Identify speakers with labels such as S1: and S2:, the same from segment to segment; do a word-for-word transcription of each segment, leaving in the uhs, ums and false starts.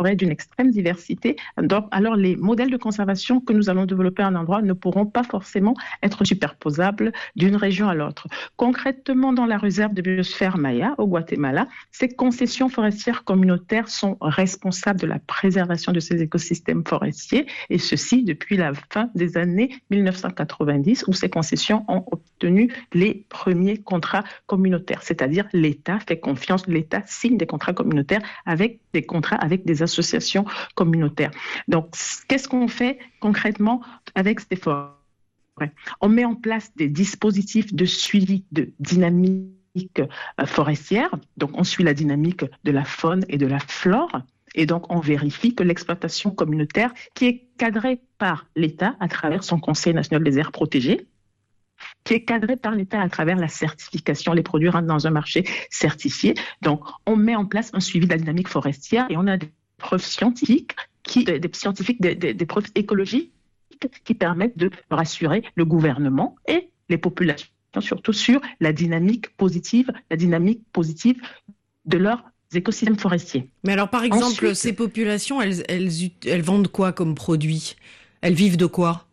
S1: forêts d'une extrême diversité. Donc, alors, les modèles de conservation que nous allons développer à un endroit ne pourront pas forcément être superposables d'une région à l'autre. Concrètement, dans la réserve de biosphère Maya, au Guatemala, ces concessions forestières communautaires sont responsables de la préservation de ces écosystèmes forestiers, et ceci depuis la fin des années mille neuf cent quatre-vingt-dix, où ces concessions ont obtenu les premiers contrats communautaires, c'est-à-dire l'État fait confiance, l'État signe des contrats communautaires avec des contrats avec des associations communautaires. Donc, qu'est-ce qu'on fait concrètement avec ces forêts? On met en place des dispositifs de suivi de dynamique forestière. Donc, on suit la dynamique de la faune et de la flore. Et donc, on vérifie que l'exploitation communautaire, qui est cadrée par l'État à travers son Conseil national des aires protégées, qui est cadré par l'État à travers la certification, les produits rentrent dans un marché certifié. Donc, on met en place un suivi de la dynamique forestière et on a des preuves scientifiques, qui, des, des scientifiques, des, des, des preuves écologiques qui permettent de rassurer le gouvernement et les populations, surtout sur la dynamique positive, la dynamique positive de leurs écosystèmes forestiers.
S2: Mais alors, par exemple,
S1: Ensuite,
S2: ces populations, elles, elles, elles vendent quoi comme produit? Elles vivent de quoi?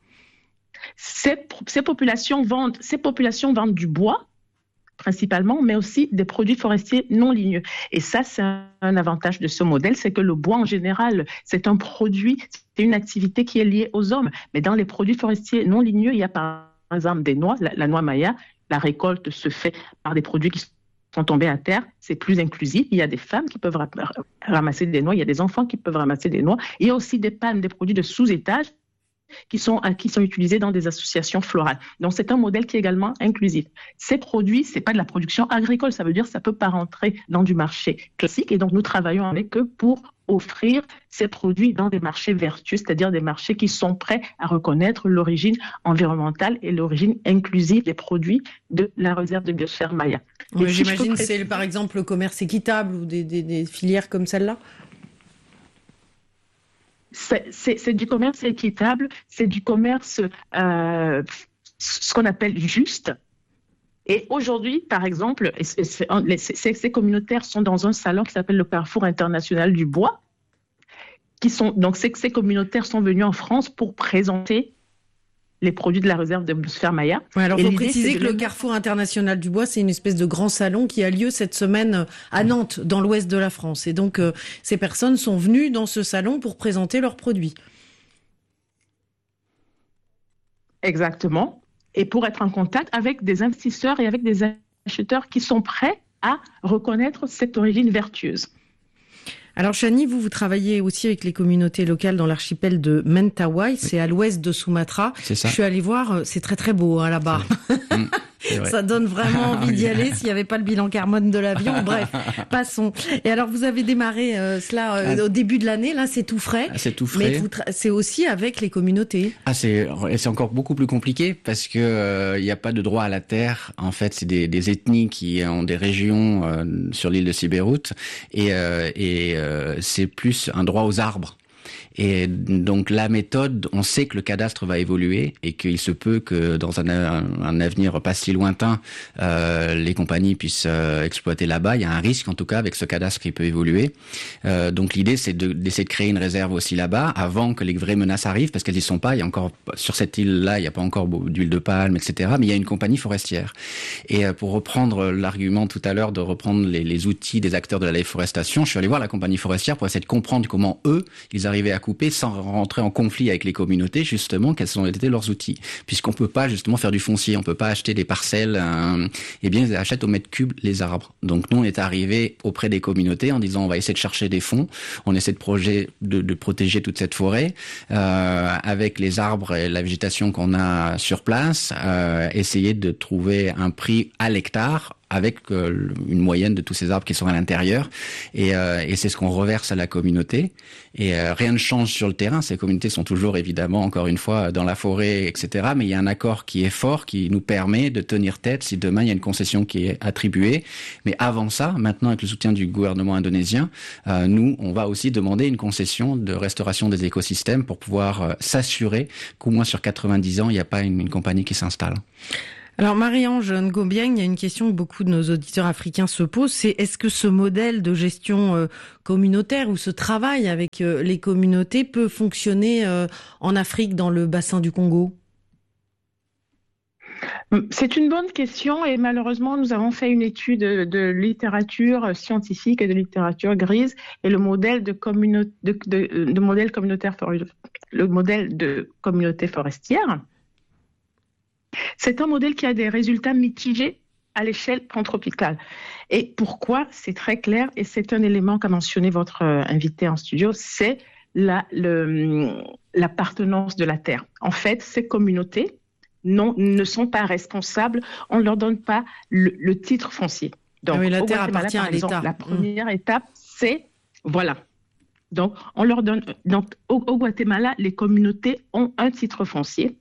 S2: Ces,
S1: ces, populations vendent, ces populations vendent du bois, principalement, mais aussi des produits forestiers non ligneux. Et ça, c'est un avantage de ce modèle, c'est que le bois, en général, c'est un produit, c'est une activité qui est liée aux hommes. Mais dans les produits forestiers non ligneux, il y a par exemple des noix, la, la noix maya, la récolte se fait par des produits qui sont tombés à terre, c'est plus inclusif. Il y a des femmes qui peuvent ramasser des noix, il y a des enfants qui peuvent ramasser des noix. Il y a aussi des palmes, des produits de sous-étage qui sont, qui sont utilisés dans des associations florales. Donc, c'est un modèle qui est également inclusif. Ces produits, ce n'est pas de la production agricole, ça veut dire que ça ne peut pas rentrer dans du marché classique. Et donc, nous travaillons avec eux pour offrir ces produits dans des marchés vertueux, c'est-à-dire des marchés qui sont prêts à reconnaître l'origine environnementale et l'origine inclusive des produits de la réserve de biosphère Maya.
S2: Oui, si j'imagine que c'est par exemple le commerce équitable ou des, des, des filières comme celle-là.
S1: C'est, c'est, c'est du commerce équitable, c'est du commerce, euh, ce qu'on appelle juste. Et aujourd'hui, par exemple, c'est, c'est, les, ces, ces communautaires sont dans un salon qui s'appelle le Carrefour international du bois. Qui sont, donc, ces, ces communautaires sont venus en France pour présenter les produits de la réserve de biosphère Maya.
S2: Ouais, alors, il faut préciser que le Carrefour international du bois, c'est une espèce de grand salon qui a lieu cette semaine à Nantes, dans l'ouest de la France. Et donc, euh, ces personnes sont venues dans ce salon pour présenter leurs produits.
S1: Exactement. Et pour être en contact avec des investisseurs et avec des acheteurs qui sont prêts à reconnaître cette origine vertueuse.
S2: Alors, Chani, vous, vous travaillez aussi avec les communautés locales dans l'archipel de Mentawai, c'est oui. à l'ouest de Sumatra.
S3: C'est ça.
S2: Je suis allée voir, c'est très très beau hein, là-bas. Mmh. Ça donne vraiment envie d'y aller s'il n'y avait pas le bilan carbone de l'avion. Bref, passons. Et alors, vous avez démarré euh, cela euh, ah. au début de l'année. Là, c'est tout frais.
S3: Ah, c'est tout frais.
S2: Mais vous tra- c'est aussi avec les communautés.
S3: Ah, c'est c'est encore beaucoup plus compliqué parce que il euh, n'y a pas de droit à la terre. En fait, c'est des, des ethnies qui ont des régions euh, sur l'île de Sibérut et, euh, et euh, c'est plus un droit aux arbres. Et donc la méthode, on sait que le cadastre va évoluer et qu'il se peut que dans un, un, un avenir pas si lointain, euh, les compagnies puissent euh, exploiter là-bas. Il y a un risque en tout cas avec ce cadastre qui peut évoluer. Euh, donc l'idée c'est de, d'essayer de créer une réserve aussi là-bas avant que les vraies menaces arrivent parce qu'elles y sont pas. Il y a encore sur cette île-là, il n'y a pas encore d'huile de palme, et cetera. Mais il y a une compagnie forestière. Et euh, pour reprendre l'argument tout à l'heure de reprendre les, les outils des acteurs de la déforestation, je suis allé voir la compagnie forestière pour essayer de comprendre comment eux ils arrivaient à couper sans rentrer en conflit avec les communautés, justement, quels ont été leurs outils. Puisqu'on peut pas, justement, faire du foncier, on peut pas acheter des parcelles, euh, eh bien, ils achètent au mètre cube les arbres. Donc, nous, on est arrivé auprès des communautés en disant, on va essayer de chercher des fonds, on essaie de, projet, de, de protéger toute cette forêt, euh, avec les arbres et la végétation qu'on a sur place, euh, essayer de trouver un prix à l'hectare, avec euh, une moyenne de tous ces arbres qui sont à l'intérieur, et, euh, et c'est ce qu'on reverse à la communauté. Et euh, rien ne change sur le terrain. Ces communautés sont toujours évidemment, encore une fois, dans la forêt, et cetera. Mais il y a un accord qui est fort, qui nous permet de tenir tête si demain il y a une concession qui est attribuée. Mais avant ça, maintenant avec le soutien du gouvernement indonésien, euh, nous, on va aussi demander une concession de restauration des écosystèmes pour pouvoir euh, s'assurer qu'au moins sur quatre-vingt-dix ans, il n'y a pas une, une compagnie qui s'installe.
S2: Alors Marie-Ange Ngombieng, il y a une question que beaucoup de nos auditeurs africains se posent, c'est est-ce que ce modèle de gestion euh, communautaire ou ce travail avec euh, les communautés peut fonctionner euh, en Afrique, dans le bassin du Congo ?
S1: C'est une bonne question et malheureusement, nous avons fait une étude de, de littérature scientifique et de littérature grise et le modèle de, communauté, de, de, de modèle communautaire, le modèle de communauté forestière, c'est un modèle qui a des résultats mitigés à l'échelle pantropicale. Et pourquoi ? C'est très clair et c'est un élément qu'a mentionné votre invité en studio, c'est la, le, l'appartenance de la terre. En fait, ces communautés Non, ne sont pas responsables, on ne leur donne pas le, le titre foncier. Donc,
S2: ah oui, la
S1: au
S2: terre
S1: Guatemala,
S2: appartient
S1: par
S2: à
S1: exemple,
S2: l'État.
S1: La première mmh. étape, c'est, voilà. Donc, on leur donne, donc, au, au Guatemala, les communautés ont un titre foncier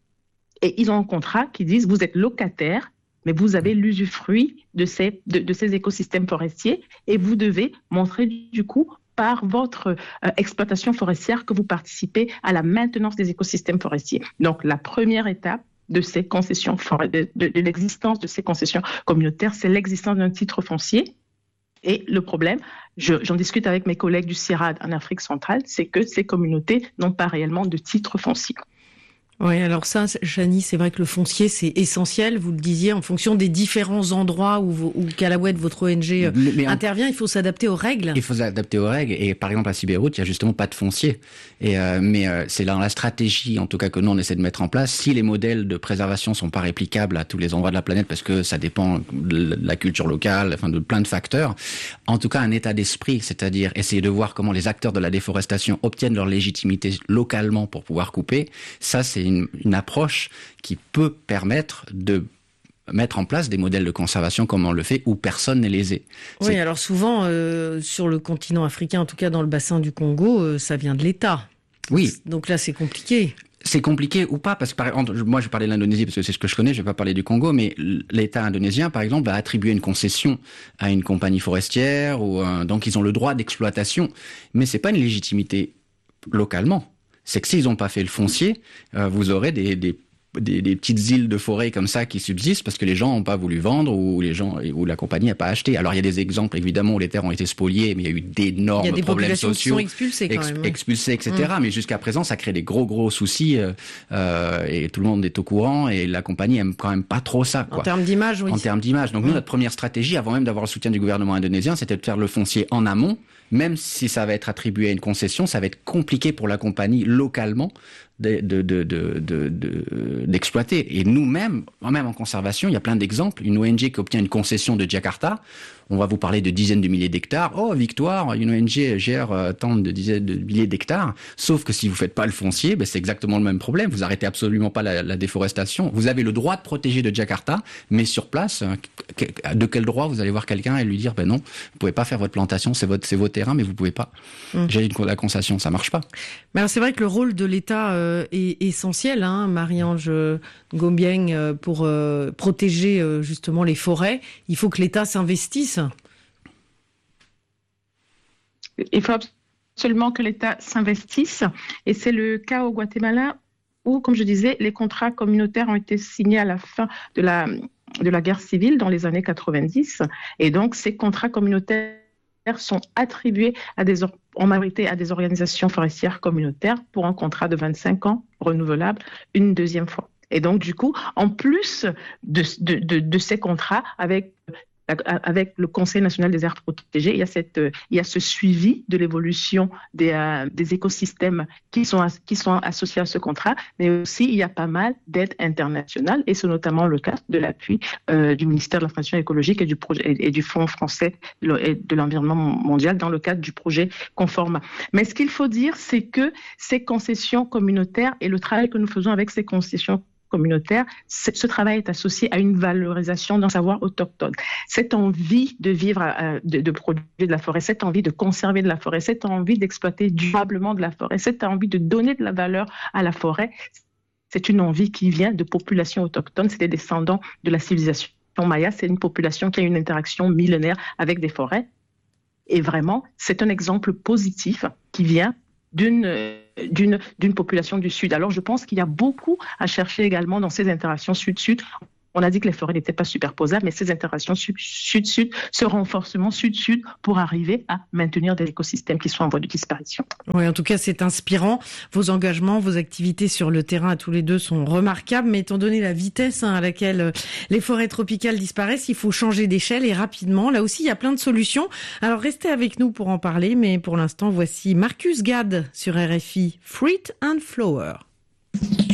S1: et ils ont un contrat qui dit, vous êtes locataire, mais vous avez l'usufruit de ces, de, de ces écosystèmes forestiers et vous devez montrer du coup par votre euh, exploitation forestière que vous participez à la maintenance des écosystèmes forestiers. Donc, la première étape de ces concessions, de, de, de l'existence de ces concessions communautaires, c'est l'existence d'un titre foncier. Et le problème, je, j'en discute avec mes collègues du CIRAD en Afrique centrale, c'est que ces communautés n'ont pas réellement de titre foncier.
S2: Oui, alors ça, Chani, c'est vrai que le foncier, c'est essentiel. Vous le disiez, en fonction des différents endroits où, où Calawet, votre O N G, mais intervient, en... il faut s'adapter aux règles.
S3: Il faut s'adapter aux règles. Et par exemple, à Sibéroute, il y a justement pas de foncier. Et euh, mais euh, c'est dans la stratégie, en tout cas, que nous, on essaie de mettre en place. Si les modèles de préservation sont pas réplicables à tous les endroits de la planète, parce que ça dépend de la culture locale, enfin de plein de facteurs, en tout cas, un état d'esprit, c'est-à-dire essayer de voir comment les acteurs de la déforestation obtiennent leur légitimité localement pour pouvoir couper, ça, c'est une, une approche qui peut permettre de mettre en place des modèles de conservation comme on le fait, où personne n'est lésé.
S2: Oui, c'est... alors souvent, euh, sur le continent africain, en tout cas dans le bassin du Congo, euh, ça vient de l'État.
S3: Oui.
S2: Donc là, c'est compliqué.
S3: C'est compliqué ou pas, parce que par exemple, moi je parlais de l'Indonésie parce que c'est ce que je connais, je vais pas parler du Congo, mais l'État indonésien, par exemple, va attribuer une concession à une compagnie forestière, ou un... donc ils ont le droit d'exploitation, mais c'est pas une légitimité localement. C'est que s'ils n'ont pas fait le foncier, euh, vous aurez des, des, des, des petites îles de forêt comme ça qui subsistent parce que les gens n'ont pas voulu vendre ou les gens ou la compagnie n'a pas acheté. Alors il y a des exemples évidemment où les terres ont été spoliées, mais il y a eu d'énormes
S2: il y a des
S3: problèmes sociaux,
S2: qui sont expulsés quand
S3: ex,
S2: même.
S3: expulsés, et cetera. Mmh. Mais jusqu'à présent, ça crée des gros gros soucis euh, et tout le monde est au courant et la compagnie aime quand même pas trop ça. Quoi.
S2: En termes d'image, oui.
S3: En termes d'image. Donc mmh. nous, notre première stratégie, avant même d'avoir le soutien du gouvernement indonésien, c'était de faire le foncier en amont. Même si ça va être attribué à une concession, ça va être compliqué pour la compagnie localement de, de, de, de, de, de, d'exploiter. Et nous-mêmes, même en conservation, il y a plein d'exemples. Une O N G qui obtient une concession de Jakarta, on va vous parler de dizaines de milliers d'hectares. Oh, Victoire, une O N G gère euh, tant de dizaines de milliers d'hectares. Sauf que si vous faites pas le foncier, ben c'est exactement le même problème. Vous arrêtez absolument pas la, la déforestation. Vous avez le droit de protéger de Jakarta, mais sur place, de quel droit vous allez voir quelqu'un et lui dire, ben non, vous pouvez pas faire votre plantation, c'est votre, c'est vos terrains, mais vous pouvez pas. Mmh. J'ai une la concession, ça marche pas.
S2: Mais alors c'est vrai que le rôle de l'État euh, est essentiel, hein, Marie-Ange Ngombieng, euh, pour euh, protéger euh, justement les forêts. Il faut que l'État s'investisse.
S1: Il faut absolument que l'État s'investisse et c'est le cas au Guatemala où, comme je disais, les contrats communautaires ont été signés à la fin de la, de la guerre civile dans les années quatre-vingt-dix et donc ces contrats communautaires sont attribués à des, en majorité à des organisations forestières communautaires pour un contrat de vingt-cinq ans renouvelable une deuxième fois. Et donc, du coup, en plus de, de, de, de ces contrats avec avec le Conseil national des aires protégées, il y a, cette, il y a ce suivi de l'évolution des, euh, des écosystèmes qui sont, qui sont associés à ce contrat, mais aussi il y a pas mal d'aides internationales, et c'est notamment le cas de l'appui euh, du ministère de la Transition écologique et du, projet, et, et du Fonds français de l'environnement mondial dans le cadre du projet Conforma. Mais ce qu'il faut dire, c'est que ces concessions communautaires et le travail que nous faisons avec ces concessions communautaire, ce travail est associé à une valorisation d'un savoir autochtone. Cette envie de vivre, euh, de, de produire de la forêt, cette envie de conserver de la forêt, cette envie d'exploiter durablement de la forêt, cette envie de donner de la valeur à la forêt, c'est une envie qui vient de populations autochtones, c'est des descendants de la civilisation maya, c'est une population qui a une interaction millénaire avec des forêts. Et vraiment, c'est un exemple positif qui vient d'une d'une d'une population du Sud. Alors je pense qu'il y a beaucoup à chercher également dans ces interactions Sud-Sud On a dit que les forêts n'étaient pas superposables, mais ces interactions sud-sud, ce renforcement sud-sud pour arriver à maintenir des écosystèmes qui sont en voie de disparition.
S2: Oui, en tout cas, c'est inspirant. Vos engagements, vos activités sur le terrain à tous les deux sont remarquables, mais étant donné la vitesse hein, à laquelle les forêts tropicales disparaissent, il faut changer d'échelle et rapidement. Là aussi, il y a plein de solutions. Alors, restez avec nous pour en parler, mais pour l'instant, voici Marcus Gad sur R F I, Fruit and Flower.